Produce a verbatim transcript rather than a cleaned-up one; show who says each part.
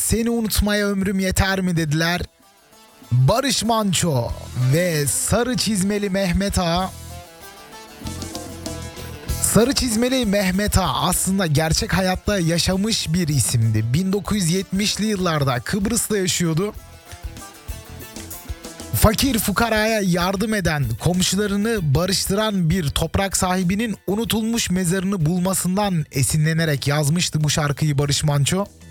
Speaker 1: seni unutmaya ömrüm yeter mi dediler. Barış Manço ve Sarı Çizmeli Mehmet Ağa. Sarı Çizmeli Mehmet Ağa aslında gerçek hayatta yaşamış bir isimdi. bin dokuz yüz yetmişli yıllarda Kıbrıs'ta yaşıyordu. Fakir fukaraya yardım eden, komşularını barıştıran bir toprak sahibinin unutulmuş mezarını bulmasından esinlenerek yazmıştı bu şarkıyı Barış Manço.